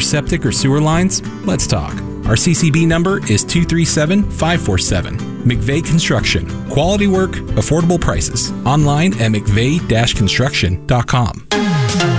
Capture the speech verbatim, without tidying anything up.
septic or sewer lines? Let's talk. Our C C B number is two three seven, five four seven. McVeigh Construction. Quality work, affordable prices. Online at mcveigh dash construction dot com.